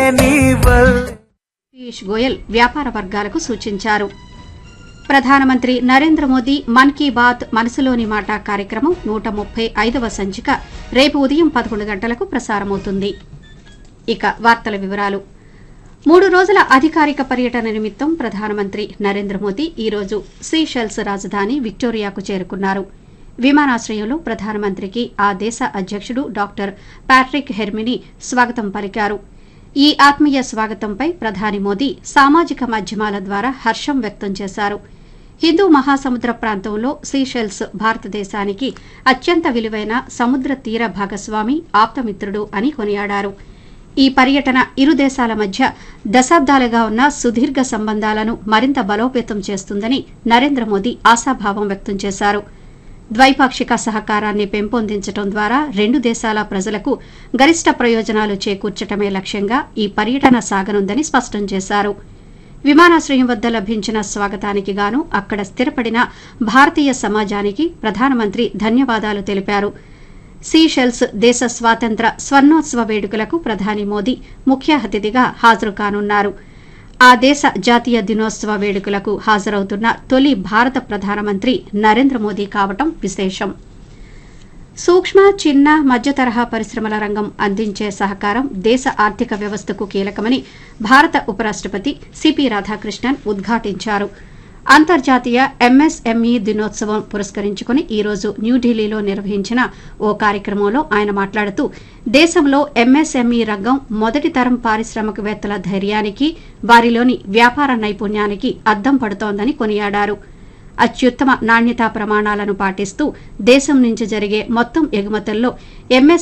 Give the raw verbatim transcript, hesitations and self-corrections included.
పీయూష్ గోయల్ వ్యాపార వర్గాలకు సూచించారు. ప్రధానమంత్రి నరేంద్ర మోదీ మన్ కీ బాత్ మనసులోని మాట కార్యక్రమం నూట ముప్పై ఐదవ సంచిక రేపు ఉదయం పదకొండు గంటలకు ప్రసారమవుతుంది. ఇక వార్తల వివరాలు. మూడు రోజుల అధికారిక పర్యటన నిమిత్తం ప్రధానమంత్రి నరేంద్ర మోదీ ఈరోజు సీషెల్స్ రాజధాని విక్టోరియాకు చేరుకున్నారు. విమానాశ్రయంలో ప్రధానమంత్రికి ఆ దేశ అధ్యకుడు డాక్టర్ ప్యాట్రిక్ హెర్మిని స్వాగతం పలికారు. ఈ ఆత్మీయ స్వాగతంపై ప్రధాని మోదీ సామాజిక మాధ్యమాల ద్వారా హర్షం వ్యక్తం చేశారు. హిందూ మహాసముద్ర ప్రాంతంలో సీషెల్స్ భారతదేశానికి అత్యంత విలువైన సముద్ర తీర భాగస్వామి, ఆప్తమిత్రుడు అని కొనియాడారు. ఈ పర్యటన ఇరు దేశాల మధ్య దశాబ్దాలుగా ఉన్న సుదీర్ఘ సంబంధాలను మరింత బలోపేతం చేస్తుందని నరేంద్ర మోదీ ఆశాభావం వ్యక్తం చేశారు. ద్వైపాక్షిక సహకారాన్ని పెంపొందించడం ద్వారా రెండు దేశాల ప్రజలకు గరిష్ట ప్రయోజనాలు చేకూర్చటమే లక్ష్యంగా ఈ పర్యటన సాగనుందని స్పష్టం చేశారు. విమానాశ్రయం వద్ద లభించిన స్వాగతానికి గాను అక్కడ స్థిరపడిన భారతీయ సమాజానికి ప్రధానమంత్రి ధన్యవాదాలు తెలిపారు. సీషెల్స్ దేశ స్వాతంత్ర స్వర్ణోత్సవ వేడుకలకు ప్రధాని మోదీ ముఖ్య అతిథిగా హాజరు కానున్నారు. ఆ దేశ జాతీయ దినోత్సవ వేడుకలకు హాజరవుతున్న తొలి భారత ప్రధానమంత్రి నరేంద్ర మోదీ కావటం విశేషం. సూక్ష్మ, చిన్న, మధ్య తరహా పరిశ్రమల రంగం అందించే సహకారం దేశ ఆర్థిక వ్యవస్థకు కీలకమని భారత ఉపరాష్టపతి సిపి రాధాకృష్ణన్ ఉద్ఘాటించారు. అంతర్జాతీయ ఎంఎస్ఎంఈ దినోత్సవం పురస్కరించుకుని ఈ రోజు న్యూఢిల్లీలో నిర్వహించిన ఓ కార్యక్రమంలో ఆయన మాట్లాడుతూ దేశంలో ఎంఎస్ఎంఈ రంగం మొదటి తరం పారిశ్రామికవేత్తల ధైర్యానికి, వారిలోని వ్యాపార నైపుణ్యానికి అద్దం పడుతోందని కొనియాడారు. అత్యుత్తమ నాణ్యతా ప్రమాణాలను పాటిస్తూ దేశం నుంచి జరిగే మొత్తం ఎగుమతుల్లో ఎంఎస్